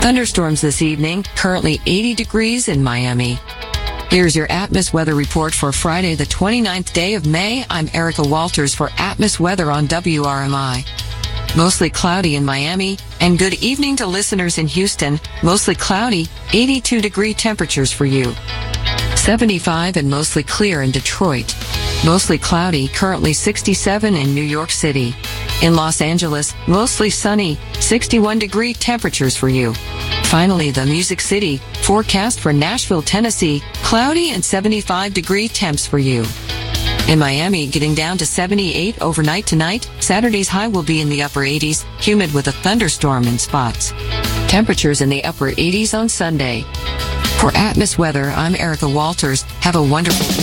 Thunderstorms this evening, currently 80 degrees in Miami. Here's your Atmos weather report for Friday, the 29th day of May. I'm Erica Walters for Atmos Weather on WRMI. Mostly cloudy in Miami, and good evening to listeners in Houston. Mostly cloudy, 82-degree temperatures for you. 75 and mostly clear in Detroit. Mostly cloudy, currently 67 in New York City. In Los Angeles, mostly sunny, 61-degree temperatures for you. Finally, the Music City, forecast for Nashville, Tennessee, cloudy and 75-degree temps for you. In Miami, getting down to 78 overnight tonight. Saturday's high will be in the upper 80s, humid with a thunderstorm in spots. Temperatures in the upper 80s on Sunday. For Atmos Weather, I'm Erica Walters. Have a wonderful